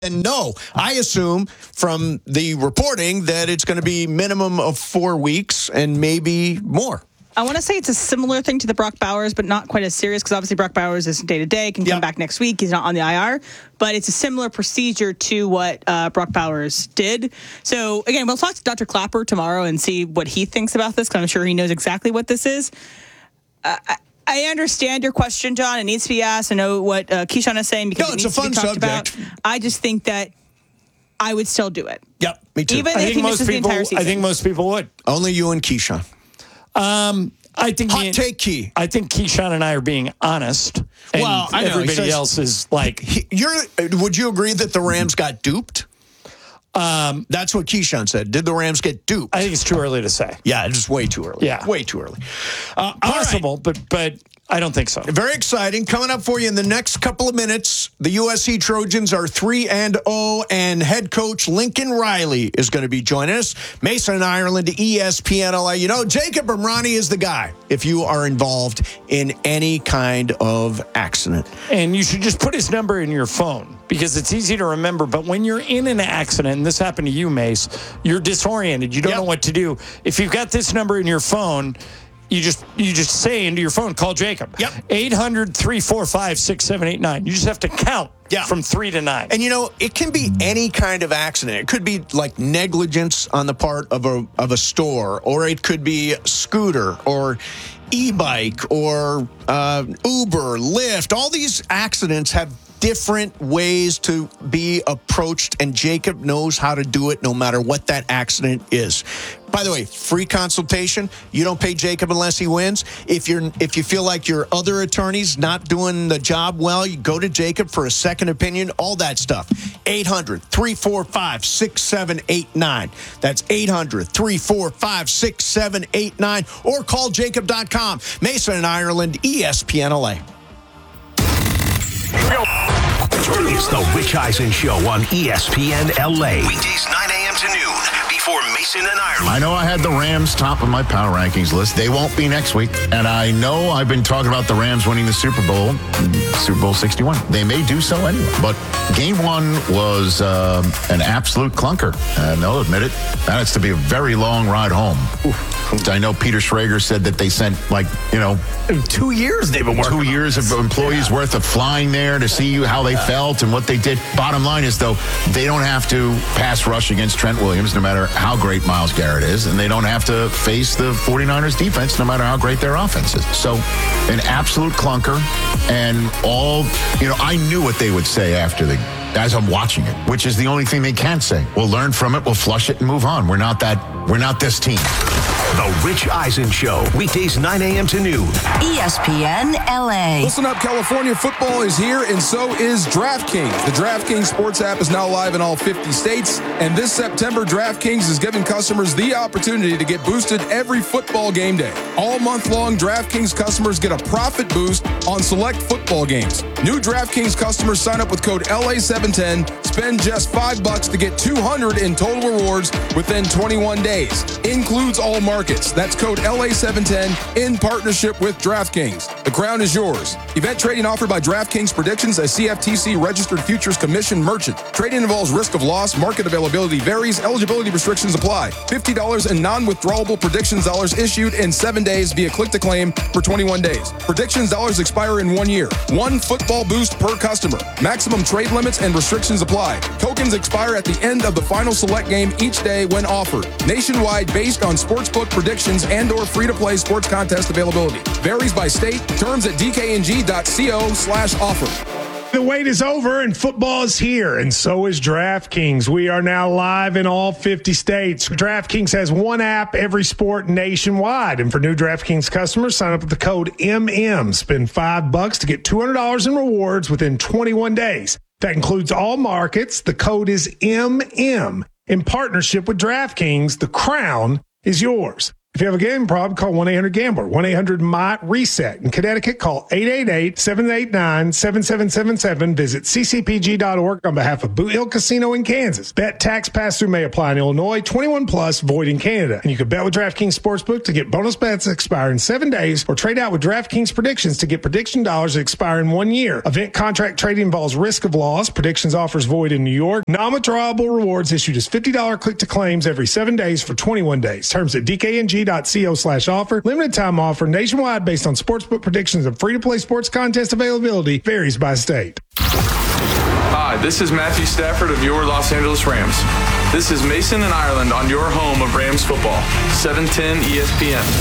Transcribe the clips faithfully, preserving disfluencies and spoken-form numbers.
And no, I assume from the reporting that it's going to be minimum of four weeks and maybe more. I want to say it's a similar thing to the Brock Bowers, but not quite as serious because obviously Brock Bowers is day-to-day, can come Yep. back next week. He's not on the I R. But it's a similar procedure to what uh, Brock Bowers did. So, again, we'll talk to Doctor Clapper tomorrow and see what he thinks about this because I'm sure he knows exactly what this is. Uh, I, I understand your question, John. It needs to be asked. I know what uh, Keyshawn is saying because No, it it's needs a to be fun talked subject. about. I just think that I would still do it. Yep, me too. Even I if think he most misses the people. entire season. I think most people would. Only you and Keyshawn. Um, I think Hot me- take, Key. I think Keyshawn and I are being honest. And Well, I know, he everybody says- else is like. He- You're, would you agree that the Rams got duped? Um, That's what Keyshawn said. Did the Rams get duped? I think it's too early to say. Yeah, it's just way too early. Yeah. Way too early. Uh, all right. Possible, but but I don't think so. Very exciting. Coming up for you in the next couple of minutes, the U S C Trojans are three and oh, and head coach Lincoln Riley is going to be joining us. Mason Ireland, E S P N L A. You know, Jacob Imrani is the guy if you are involved in any kind of accident. And you should just put his number in your phone because it's easy to remember. But when you're in an accident, and this happened to you, Mace, you're disoriented. You don't Yep. know what to do. If you've got this number in your phone, you just you just say into your phone, call Jacob. Yep. eight hundred, three four five, six seven eight nine. You just have to count Yeah. from three to nine. And, you know, it can be any kind of accident. It could be like negligence on the part of a of a store, or it could be a scooter or e-bike or uh, Uber, Lyft. All these accidents have different ways to be approached, and Jacob knows how to do it no matter what that accident is. By the way, free consultation. You don't pay Jacob unless he wins. If you're if you feel like your other attorney's not doing the job well, you go to Jacob for a second opinion, all that stuff. eight hundred, three four five, six seven eight nine. That's eight hundred, three four five, six seven eight nine, or call jacob dot com. Mason and Ireland, E S P N L A. It's the Rich Eisen Show on E S P N L A. Weekdays nine a.m. to noon before Mason and Ireland. I know I had the Rams top of my power rankings list. They won't be next week. And I know I've been talking about the Rams winning the Super Bowl, Super Bowl sixty-one. They may do so anyway. But game one was um, an absolute clunker. And I'll admit it. And it's to be a very long ride home. Oof. I know Peter Schrager said that they sent, like, you know, Two years they've been working. two years of employees Yeah. worth of flying there to see how they felt and what they did. Bottom line is, though, they don't have to pass rush against Trent Williams, no matter how great Myles Garrett is, and they don't have to face the 49ers defense, no matter how great their offense is. So, an absolute clunker, and all, you know, I knew what they would say after the, as I'm watching it, which is the only thing they can say. We'll learn from it, we'll flush it, and move on. We're not that, we're not this team. The Rich Eisen Show, weekdays nine a.m. to noon. E S P N L A. Listen up, California football is here, and so is DraftKings. The DraftKings sports app is now live in all fifty states, and this September, DraftKings is giving customers the opportunity to get boosted every football game day. All month long, DraftKings customers get a profit boost on select football games. New DraftKings customers sign up with code L A seven ten, spend just five bucks to get two hundred in total rewards within twenty-one days. Includes all markets. That's code L A seven ten in partnership with DraftKings. The crown is yours. Event trading offered by DraftKings Predictions, a C F T C registered futures commission merchant. Trading involves risk of loss. Market availability varies. Eligibility restrictions apply. fifty dollars in non-withdrawable predictions dollars issued in seven days via click to claim for twenty-one days. Predictions dollars expire in one year. One football boost per customer. Maximum trade limits and restrictions apply. Tokens expire at the end of the final select game each day when offered. Nationwide based on sportsbook predictions and or free-to-play sports contest availability. Varies by state. Terms at d k n g dot co slash offer. The wait is over and football is here, and so is DraftKings. We are now live in all fifty states. DraftKings has one app, every sport nationwide. And for new DraftKings customers, sign up with the code M M. Spend five bucks to get two hundred dollars in rewards within twenty-one days. That includes all markets. The code is M M. In partnership with DraftKings, the crown is yours. If you have a gambling problem, call one eight hundred gambler, one eight hundred M Y reset. In Connecticut, call eight eight eight, seven eight nine, seven seven seven seven. Visit c c p g dot org on behalf of Boot Hill Casino in Kansas. Bet tax pass-through may apply in Illinois, twenty-one plus, void in Canada. And you can bet with DraftKings Sportsbook to get bonus bets that expire in seven days or trade out with DraftKings Predictions to get prediction dollars that expire in one year. Event contract trading involves risk of loss. Predictions offers void in New York. Non-withdrawable rewards issued as fifty dollars click-to-claims every seven days for twenty-one days. Terms at d k n g dot co slash offer. Limited time offer nationwide based on sportsbook predictions and free-to-play sports contest availability varies by state. Hi, this is Matthew Stafford of your Los Angeles Rams. This is Mason and Ireland on your home of Rams football, seven ten E S P N.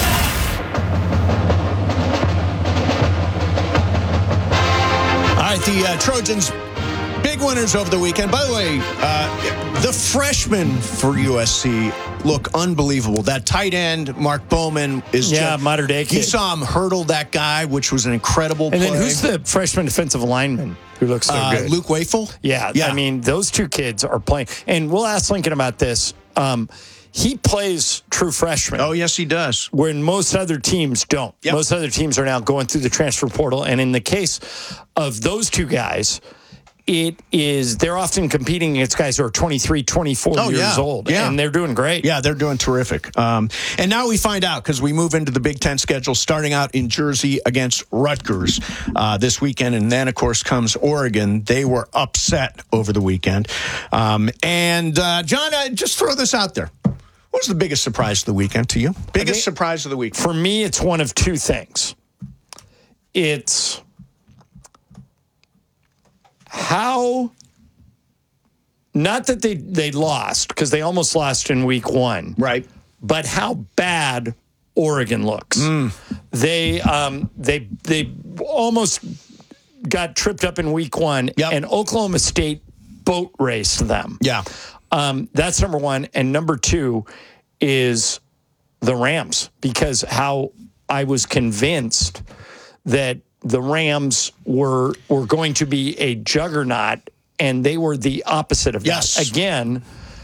All right, the uh, Trojans, big winners over the weekend. By the way, uh, the freshmen for U S C look unbelievable. That tight end, Mark Bowman, is yeah, just, modern day kid. You saw him hurdle that guy, which was an incredible and play. And then who's the freshman defensive lineman who looks so uh, good? Luke Wafel? Yeah, yeah, I mean, those two kids are playing. And we'll ask Lincoln about this. Um, he plays true freshman. Oh, yes, he does. When most other teams don't. Yep. Most other teams are now going through the transfer portal. And in the case of those two guys, it is, they're often competing against guys who are twenty-three, twenty-four oh, years yeah. old. Yeah. And they're doing great. Yeah, they're doing terrific. Um, and now we find out, because we move into the Big Ten schedule, starting out in Jersey against Rutgers uh, this weekend. And then, of course, comes Oregon. They were upset over the weekend. Um, and, uh, John, uh, just throw this out there. What was the biggest surprise of the weekend to you? Biggest think, surprise of the week? For me, it's one of two things. It's how, not that they, they lost, because they almost lost in week one. Right. But how bad Oregon looks. Mm. They, um, they, they almost got tripped up in week one, yep. and Oklahoma State boat raced them. Yeah. Um, that's number one. And number two is the Rams, because how I was convinced that the Rams were were going to be a juggernaut, and they were the opposite of yes. that. Again,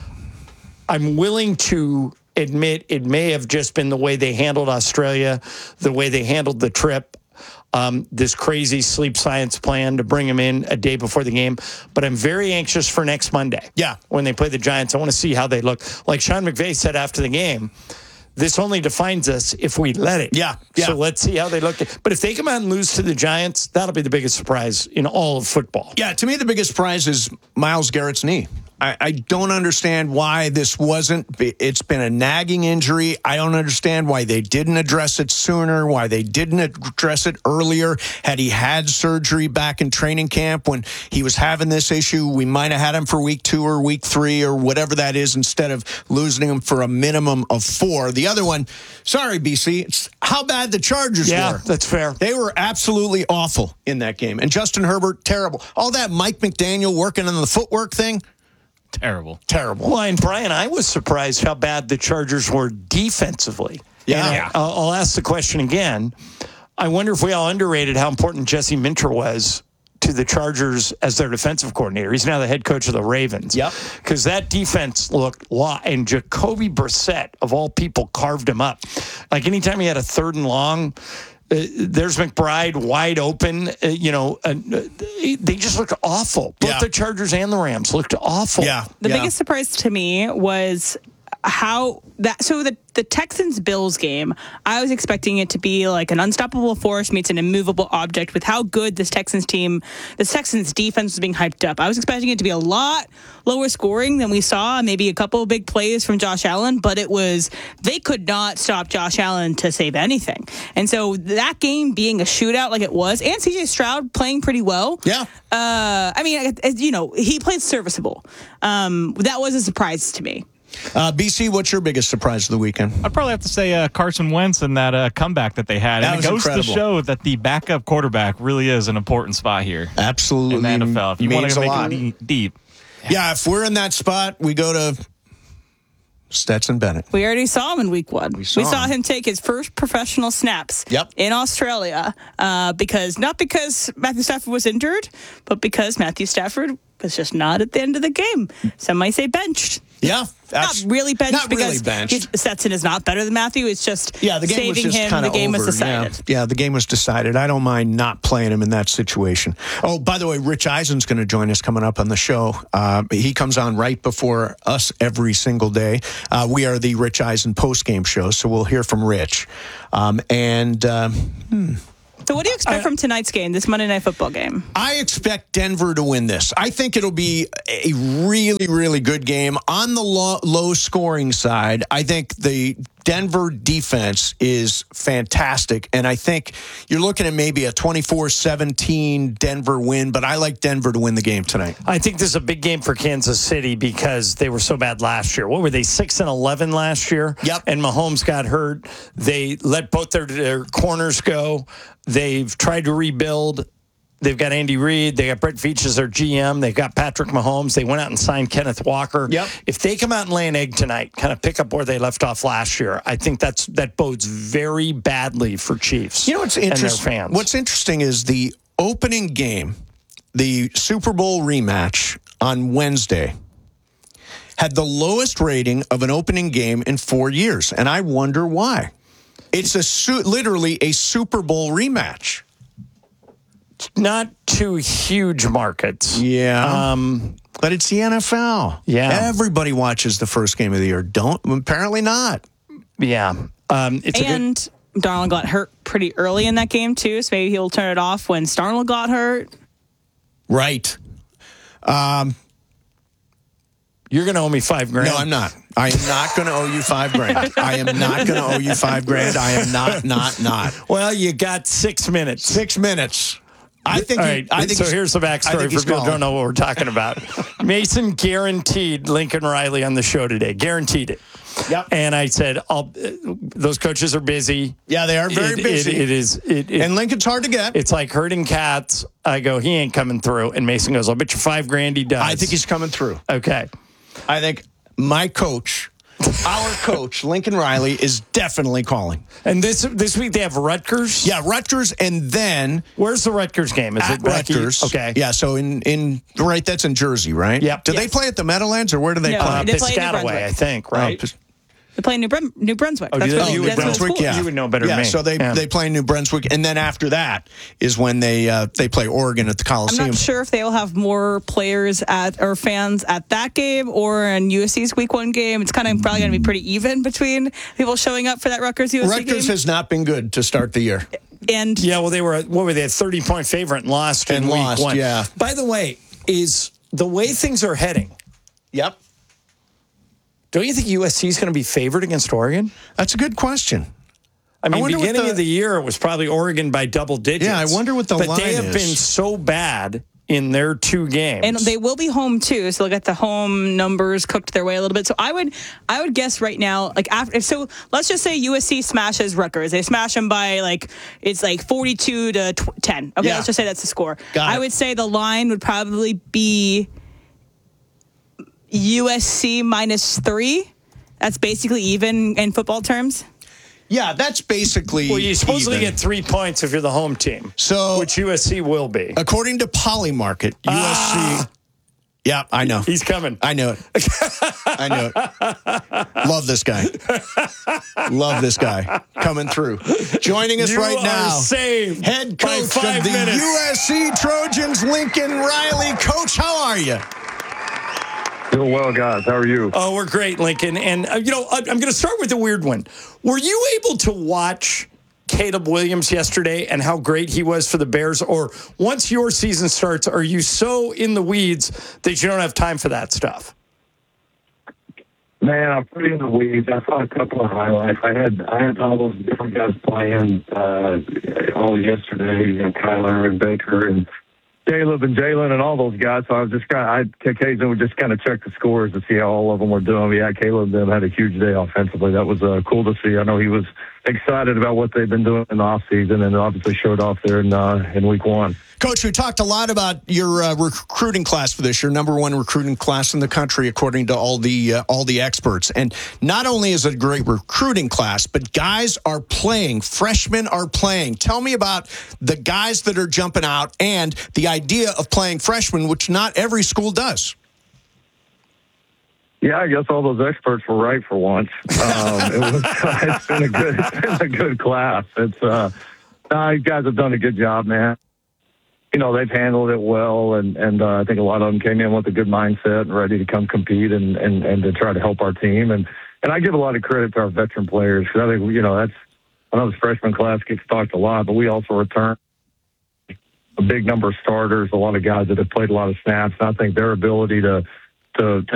I'm willing to admit it may have just been the way they handled Australia, the way they handled the trip. Um, this crazy sleep science plan to bring him in a day before the game. But I'm very anxious for next Monday. Yeah. When they play the Giants, I want to see how they look. Like Sean McVay said after the game, this only defines us if we let it. Yeah. yeah. So let's see how they look. But if they come out and lose to the Giants, that'll be the biggest surprise in all of football. Yeah, to me, the biggest surprise is Myles Garrett's knee. I, I don't understand why this wasn't. It's been a nagging injury. I don't understand why they didn't address it sooner, why they didn't address it earlier. Had he had surgery back in training camp when he was having this issue, we might have had him for week two or week three or whatever that is instead of losing him for a minimum of four. The other one, sorry, B C, it's how bad the Chargers yeah, were. That's fair. They were absolutely awful in that game. And Justin Herbert, terrible. All that Mike McDaniel working on the footwork thing, Terrible. Terrible. Well, and Brian, I was surprised how bad the Chargers were defensively. Yeah. yeah. I'll, I'll ask the question again. I wonder if we all underrated how important Jesse Minter was to the Chargers as their defensive coordinator. He's now the head coach of the Ravens. Yep. Because that defense looked law, and Jacoby Brissett, of all people, carved him up. Like anytime he had a third and long, Uh, there's McBride wide open. Uh, you know, uh, they just looked awful. Both yeah. the Chargers and the Rams looked awful. Yeah. The yeah. biggest surprise to me was how that. So the the Texans Bills game, I was expecting it to be like an unstoppable force meets an immovable object. With how good this Texans team, this Texans defense was being hyped up, I was expecting it to be a lot lower scoring than we saw. Maybe a couple of big plays from Josh Allen, but it was they could not stop Josh Allen to save anything. And so that game being a shootout like it was, and C J Stroud playing pretty well. Yeah. Uh, I mean, you know, he played serviceable. Um, that was a surprise to me. Uh, B C, what's your biggest surprise of the weekend? I'd probably have to say uh, Carson Wentz and that uh, comeback that they had. That and it was goes incredible. to show that the backup quarterback really is an important spot here. Absolutely. In the N F L. If you want means to a make lot. it deep. Yeah, if we're in that spot, we go to Stetson Bennett. We already saw him in week one. We saw, we saw him. him take his first professional snaps Yep. in Australia uh, because not because Matthew Stafford was injured, but because Matthew Stafford was just not at the end of the game. Some might say benched. Yeah. Not really benched not because really benched. Stetson is not better than Matthew. It's just yeah, the game was saving just him. kind The of game over. was decided. Yeah. yeah, the game was decided. I don't mind not playing him in that situation. Oh, by the way, Rich Eisen's going to join us coming up on the show. Uh, he comes on right before us every single day. Uh, we are the Rich Eisen post-game show, so we'll hear from Rich. Um, and... Uh, hmm. So what do you expect I, from tonight's game, this Monday Night Football game? I expect Denver to win this. I think it'll be a really, really good game. On the low, low scoring side, I think the Denver defense is fantastic, and I think you're looking at maybe a twenty-four seventeen Denver win, but I like Denver to win the game tonight. I think this is a big game for Kansas City because they were so bad last year. What were they, six and eleven last year? Yep. And Mahomes got hurt. They let both their, their corners go. They've tried to rebuild. They've got Andy Reid. They got Brett Veach as their G M. They've got Patrick Mahomes. They went out and signed Kenneth Walker. Yep. If they come out and lay an egg tonight, kind of pick up where they left off last year, I think that's that bodes very badly for Chiefs. You know what's interesting? And their fans. What's interesting is the opening game, the Super Bowl rematch on Wednesday, had the lowest rating of an opening game in four years, and I wonder why. It's a su- literally a Super Bowl rematch. Not two huge markets. Yeah. Um, but it's the N F L. Yeah. Everybody watches the first game of the year. Don't? Apparently not. Yeah. Um, it's and a good- Darnold got hurt pretty early in that game, too, so maybe he'll turn it off when Darnold got hurt. Right. Um, You're going to owe me five grand. No, I'm not. I am not going to owe you five grand. I am not going to owe you five grand. I am not, not, not. Well, you got six minutes. Six minutes. I think. All He, right. I think. So here's the backstory for people who don't know what we're talking about. Mason guaranteed Lincoln Riley on the show today. Guaranteed it. Yep. And I said, I'll, uh, those coaches are busy. Yeah, they are very it, busy. It, it is. It, it, and Lincoln's hard to get. It's like herding cats. I go, he ain't coming through. And Mason goes, I'll bet you five grand he does. I think he's coming through. Okay. I think my coach, our coach, Lincoln Riley, is definitely calling. And this this week they have Rutgers? Yeah, Rutgers, and then... Where's the Rutgers game? Is at it Becky? Rutgers? Okay. Yeah, so in, in... Right, that's in Jersey, right? Yep. Do Yes. they play at the Meadowlands, or where do they No, play? Uh, They play in New Piscataway, Brunswick. I think, right? Oh, They play in New, Brun- New Brunswick. Oh, that's do what, they? that's New what it's Brunswick, called. yeah. You would know better yeah, than me. so they, Yeah. they play in New Brunswick, and then after that is when they uh, they play Oregon at the I'm Coliseum. not sure if they will have more players at or fans at that game or in U S C's Week One game. It's kind of probably going to be pretty even between people showing up for that Rutgers U S C Rutgers game. has not been good to start the year. And Yeah, well, they were, what were they, a thirty-point favorite and lost in And week lost, one. yeah. By the way, is the way things are heading, Yep. don't you think U S C is going to be favored against Oregon? That's a good question. I mean, wonder what beginning the- of the year, it was probably Oregon by double digits. Yeah, I wonder what the but line they have is. been so bad in their two games. and they will be home too, so they'll get the home numbers cooked their way a little bit. So I would, I would guess right now, like after, so let's just say U S C smashes Rutgers. They smash them by like it's like forty-two to ten. Okay, Yeah. let's just say that's the score. Got I it. would say the line would probably be U S C minus three. That's basically even in football terms. Yeah, that's basically. well, you supposedly even. get three points if you're the home team, So- which U S C will be. According to Polymarket, U S C. Ah. Yeah, I know. He's coming. I knew it. I knew it. Love this guy. Love this guy coming through. Joining us You right are now, saved head by coach five of the minutes. U S C Trojans, Lincoln Riley. Coach, how are you? Doing well, guys. How are you? Oh, we're great, Lincoln. And, uh, you know, I- I'm going to start with a weird one. Were you able to watch Caleb Williams yesterday and how great he was for the Bears? Or once your season starts, are you so in the weeds that you don't have time for that stuff? Man, I'm pretty in the weeds. I saw a couple of highlights. I had I had all those different guys playing uh, all yesterday, you know, Kyler and Baker and Caleb and Jalen and all those guys. So I was just kind of, I occasionally would just kind of check the scores to see how all of them were doing. Yeah, Caleb them had a huge day offensively. That was uh, cool to see. I know he was excited about what they've been doing in the offseason and obviously showed off there in uh, in week one. Coach, we talked a lot about your uh, recruiting class for this year, number one recruiting class in the country, according to all the uh, all the experts. And not only is it a great recruiting class, but guys are playing. Freshmen are playing. Tell me about the guys that are jumping out and the idea of playing freshmen, which not every school does. Yeah, I guess all those experts were right for once. Um, it was, it's been a good, it's been a good class. It's uh, uh, you guys have done a good job, man. You know, they've handled it well, and and uh, I think a lot of them came in with a good mindset and ready to come compete and and, and to try to help our team. And and I give a lot of credit to our veteran players because I think you know that's I know this freshman class gets talked a lot, but we also return a big number of starters, a lot of guys that have played a lot of snaps. And I think their ability to to, to